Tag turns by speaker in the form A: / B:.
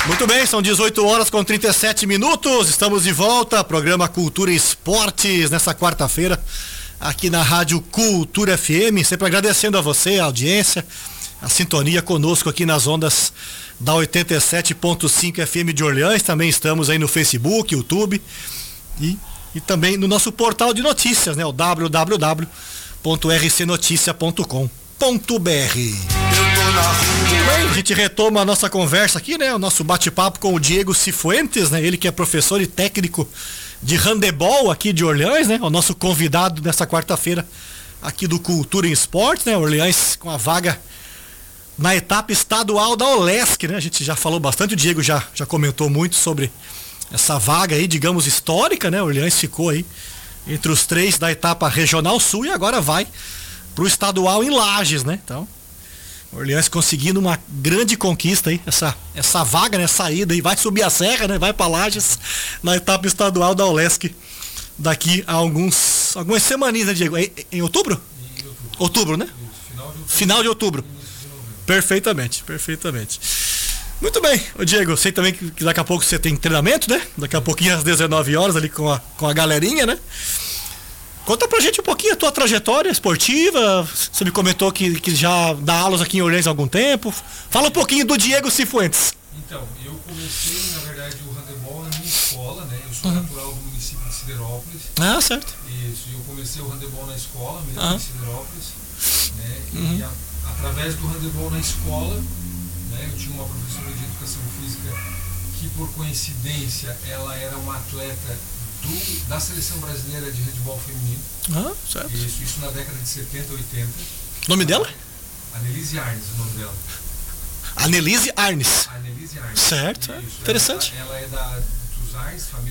A: Muito bem, são 18 horas com 37 minutos, estamos de volta, programa Cultura e Esportes, nessa quarta-feira, aqui na Rádio Cultura FM, sempre agradecendo a você, a audiência, a sintonia conosco aqui nas ondas da 87.5 FM de Orleans, também estamos aí no Facebook, YouTube e também no nosso portal de notícias, né, o www.rcnoticia.com.br. Bem, a gente retoma a nossa conversa aqui, né? O nosso bate-papo com o Diego Cifuentes, né? Ele que é professor e técnico de handebol aqui de Orleans, né? O nosso convidado nessa quarta-feira aqui do Cultura em Esportes, né? Orleans com a vaga na etapa estadual da OLESC, né? A gente já falou bastante, o Diego já comentou muito sobre essa vaga aí, digamos, histórica, né? Orleans ficou aí entre os 3 da etapa regional sul e agora vai pro estadual em Lages, né? Então, Orleans conseguindo uma grande conquista aí, essa vaga, né, essa ida aí, vai subir a serra, né, vai para Lages na etapa estadual da OLESC daqui a algumas semaninhas, né, Diego? Em outubro? Em outubro, né? Final de outubro. Perfeitamente. Muito bem, ô Diego, eu sei também que daqui a pouco você tem treinamento, né? Daqui a pouquinho às 19 horas ali com a galerinha, né? Conta pra gente um pouquinho a tua trajetória esportiva. Você me comentou que já dá aulas aqui em Orleans há algum tempo. Fala um pouquinho do Diego Cifuentes.
B: Então, eu comecei, na verdade, o handebol na minha escola, né? Eu sou natural do município de Siderópolis.
A: Ah, certo.
B: Isso, eu comecei o handebol na escola mesmo, em Siderópolis, né? E através do handebol na escola, né? Eu tinha uma professora de educação física que, por coincidência, ela era uma atleta da seleção brasileira de handebol feminino.
A: Ah, certo.
B: Isso na década de 70, 80.
A: O nome dela?
B: Anelise Arnes, o nome dela.
A: Anelise Arnes.
B: Anelise Arnes.
A: Certo,
B: isso,
A: interessante.
B: Ela é dos Arnes, família